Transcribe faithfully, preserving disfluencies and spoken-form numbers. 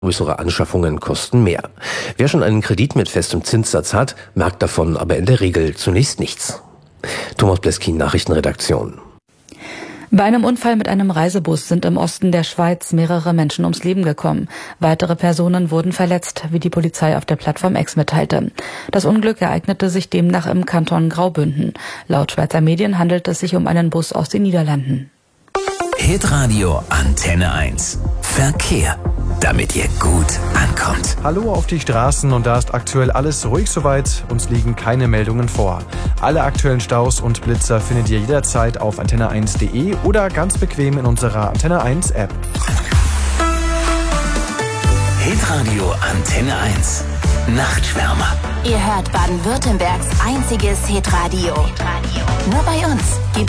Größere Anschaffungen kosten mehr. Wer schon einen Kredit mit festem Zinssatz hat, merkt davon aber in der Regel zunächst nichts. Thomas Bleskin, Nachrichtenredaktion. Bei einem Unfall mit einem Reisebus sind im Osten der Schweiz mehrere Menschen ums Leben gekommen. Weitere Personen wurden verletzt, wie die Polizei auf der Plattform X mitteilte. Das Unglück ereignete sich demnach im Kanton Graubünden. Laut Schweizer Medien handelt es sich um einen Bus aus den Niederlanden. Hitradio Antenne eins. Verkehr, damit ihr gut ankommt. Hallo auf die Straßen, und da ist aktuell alles ruhig soweit. Uns liegen keine Meldungen vor. Alle aktuellen Staus und Blitzer findet ihr jederzeit auf antenne eins punkt de oder ganz bequem in unserer Antenne eins App. Hitradio Antenne eins. Nachtschwärmer. Ihr hört Baden-Württembergs einziges Hitradio. Nur bei uns gibt's